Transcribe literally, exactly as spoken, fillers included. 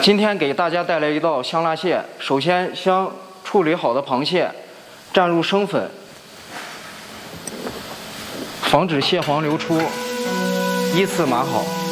今天给大家带来一道香辣蟹。首先将处理好的螃蟹蘸入生粉，防止蟹黄流出，依次码好。